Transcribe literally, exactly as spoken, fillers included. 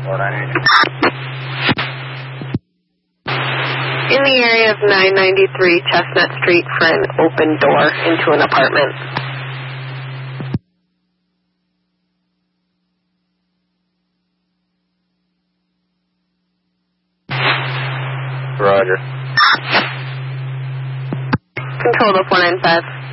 In the area of nine ninety-three Chestnut Street for an open door into an apartment. Roger. Control to four nine five.